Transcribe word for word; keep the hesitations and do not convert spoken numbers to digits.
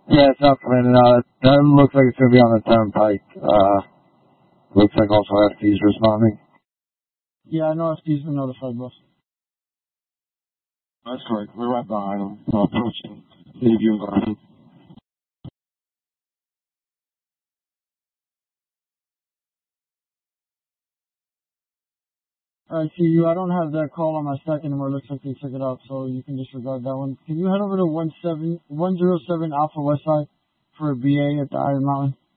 Yeah, it's not coming out. That looks like it's going to be on the turnpike. Uh, looks like also F D's responding. Yeah, I know F D's been notified, boss. That's correct. We're right behind them. We're approaching Bayview Garden. Alright, see you. I don't have that call on my stack anymore. Looks like they took it out, so you can disregard that one. Can you head over to one seven one zero seven Alpha West Side for a B A at the Iron Mountain?